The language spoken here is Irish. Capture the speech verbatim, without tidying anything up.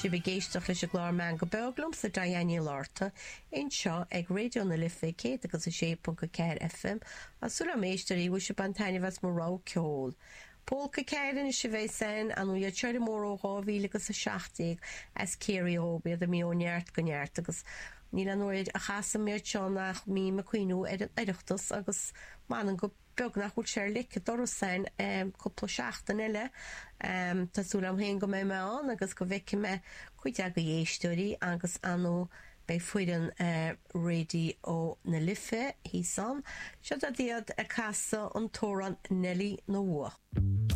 Si bhí géisteach leis a glár meán go beglumm sa Diana Lárta in seo ag radio na Lifa cé agus a sé punca ceir F M a súla méisterí bhui se bantaine bheits mar rá ceol. Pól go céirann is bheith san an uia teir mór ó gáhíle agus a seachtaigh as céirí ó bead a mí ó neart go neart agus níl an uair a chasa méir teo nach mí me cuiinú iireachtas agus manan go beagnach bhúil sér lic doras san cúpla seachtain eile tásúla am héin go mé me an agus go bheice me chuide go dhéisteoirí agus anó bei fuidan uh, radio ó na Lifa hí san, seo a diad a casa an tóran Nelly na Bua.